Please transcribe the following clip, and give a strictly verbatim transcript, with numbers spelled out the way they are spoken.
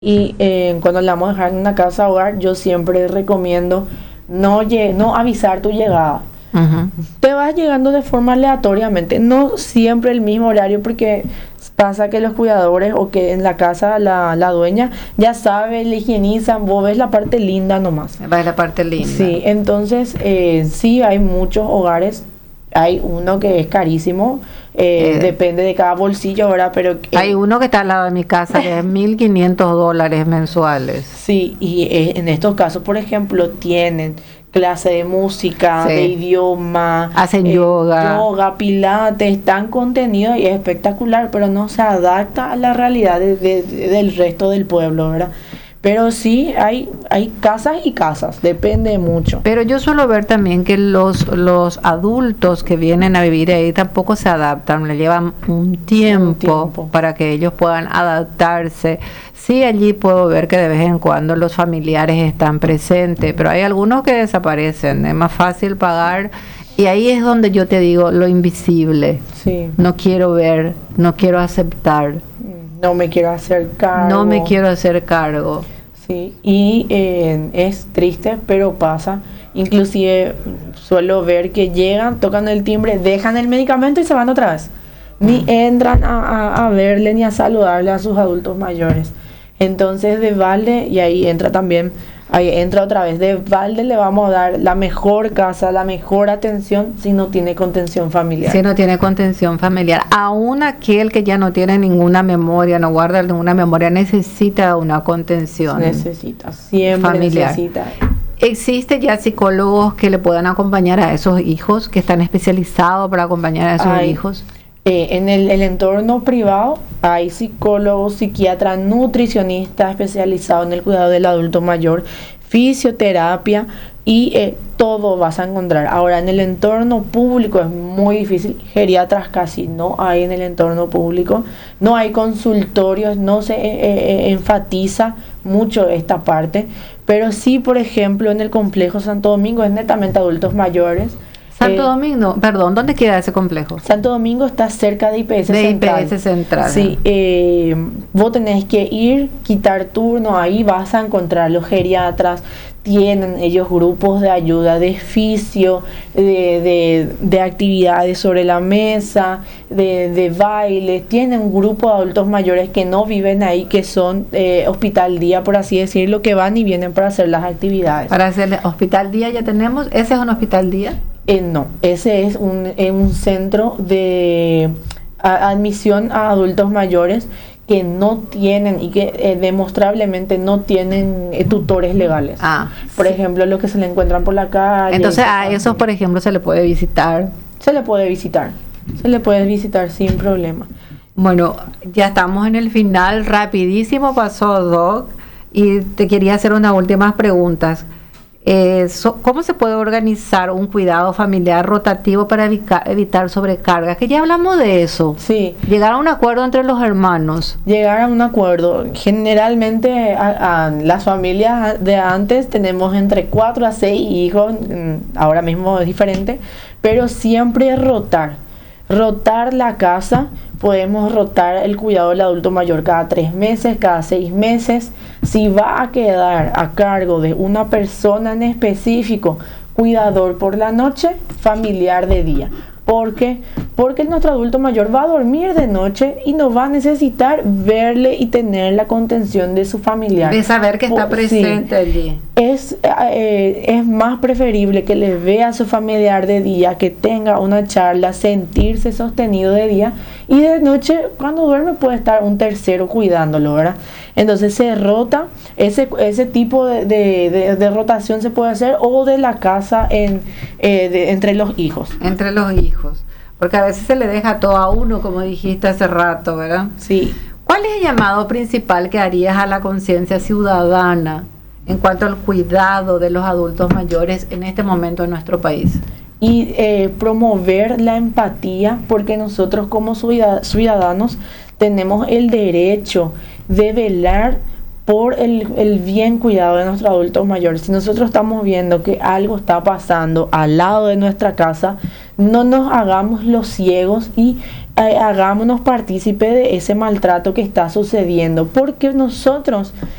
Y eh, cuando la vamos a dejar en una casa hogar, yo siempre recomiendo no, lle- no avisar tu llegada. Ujú. Te vas llegando de forma aleatoriamente, no siempre el mismo horario, porque pasa que los cuidadores o que en la casa la, la dueña ya sabe, le higienizan, vos ves la parte linda nomás. Va a la parte linda. Sí, entonces eh, sí hay muchos hogares, hay uno que es carísimo, eh, Eh. depende de cada bolsillo, ¿verdad? Pero eh, Hay uno que está al lado de mi casa que es mil quinientos dólares mensuales. sí, y eh, en estos casos, por ejemplo, tienen clase de música, Sí. de idioma, Hacen eh, yoga. yoga, pilates, están contenido y es espectacular, pero no se adapta a la realidad de- de- de- del resto del pueblo, ¿verdad? Pero sí, hay, hay casas y casas, depende mucho. Pero yo suelo ver también que los, los adultos que vienen a vivir ahí tampoco se adaptan, le llevan un tiempo, tiempo. para que ellos puedan adaptarse. Sí, allí puedo ver que de vez en cuando los familiares están presentes, pero hay algunos que desaparecen. Es más fácil pagar y ahí es donde yo te digo lo invisible. Sí, No quiero ver, no quiero aceptar, no me quiero hacer cargo. no me quiero hacer cargo. Sí, y eh, es triste, pero pasa. Inclusive suelo ver que llegan, tocan el timbre, dejan el medicamento y se van otra vez. Ni entran a, a, a verle ni a saludarle a sus adultos mayores. Entonces de balde, y ahí entra también, ahí entra otra vez, de balde le vamos a dar la mejor casa, la mejor atención si no tiene contención familiar. Si no tiene contención familiar, aún aquel que ya no tiene ninguna memoria, no guarda ninguna memoria, necesita una contención Necesita, siempre familiar. necesita. ¿Existe ya psicólogos que le puedan acompañar a esos hijos, que están especializados para acompañar a esos Hay. hijos? Eh, en el, el entorno privado hay psicólogos, psiquiatras, nutricionistas especializados en el cuidado del adulto mayor, fisioterapia y eh, todo vas a encontrar. Ahora, en el entorno público es muy difícil, geriatras casi no hay en el entorno público, no hay consultorios, no se eh, eh, enfatiza mucho esta parte, pero sí, por ejemplo, en el complejo Santo Domingo es netamente adultos mayores. Santo Eh, Domingo, perdón, ¿dónde queda ese complejo? Santo Domingo está cerca de I P S De Central. I P S Central. Sí, eh, vos tenés que ir, quitar turno, ahí vas a encontrar los geriatras, tienen ellos grupos de ayuda, de fisio, de, de, de actividades sobre la mesa, de, de baile, tienen un grupo de adultos mayores que no viven ahí, que son eh, hospital día, por así decirlo, que van y vienen para hacer las actividades. Para hacer hospital día ya tenemos, ¿ese es un hospital día? Eh, no, ese es un, eh, un centro de a- admisión a adultos mayores que no tienen y que eh, demostrablemente no tienen eh, tutores legales. Ah, Por sí. ejemplo, los que se le encuentran por la calle. Entonces y a cosas esos, así. por ejemplo, se le puede visitar. Se le puede visitar. Se le puede visitar sin problema. Bueno, ya estamos en el final, rapidísimo pasó, Doc, y te quería hacer unas últimas preguntas. Eh, so- ¿Cómo se puede organizar un cuidado familiar rotativo para evica- evitar sobrecargas? Que ya hablamos de eso. Sí, Llegar a un acuerdo entre los hermanos. llegar a un acuerdo. Generalmente a, a las familias de antes tenemos entre cuatro a seis hijos, mm, ahora mismo es diferente, pero siempre rotar. Rotar la casa, podemos rotar el cuidado del adulto mayor cada tres meses, cada seis meses. Si va a quedar a cargo de una persona en específico, cuidador por la noche, familiar de día. ¿Por qué? Porque nuestro adulto mayor va a dormir de noche y no va a necesitar verle y tener la contención de su familiar. De saber que está Por- sí. presente allí. Es, eh, es más preferible que le vea a su familiar de día, que tenga una charla, sentirse sostenido de día, y de noche cuando duerme puede estar un tercero cuidándolo, ¿verdad? Entonces se rota, ese, ese tipo de, de- de- de rotación se puede hacer, o de la casa en, eh, de- entre los hijos. Entre los hijos. Porque a veces se le deja todo a uno, como dijiste hace rato, ¿verdad? Sí. ¿Cuál es el llamado principal que harías a la conciencia ciudadana en cuanto al cuidado de los adultos mayores en este momento en nuestro país? Y eh, promover la empatía, porque nosotros como ciudad- ciudadanos tenemos el derecho de velar por el, el bien cuidado de nuestro adulto mayor. Si nosotros estamos viendo que algo está pasando al lado de nuestra casa, no nos hagamos los ciegos y eh, hagámonos partícipe de ese maltrato que está sucediendo, porque nosotros